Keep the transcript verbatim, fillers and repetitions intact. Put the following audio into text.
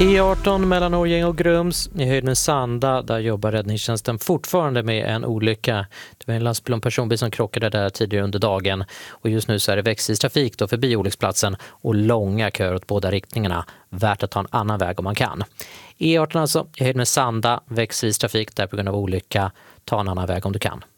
E arton mellan Årjäng och Grums i höjd med Sanda, där jobbar räddningstjänsten fortfarande med en olycka. Det var en lastbil och en personbil som krockade där tidigare under dagen och just nu så är det växelvis trafik då förbi olycksplatsen och långa köer åt båda riktningarna. Värt att ta en annan väg om man kan. E arton alltså i höjd med Sanda, växelvis trafik där på grund av olycka. Ta en annan väg om du kan.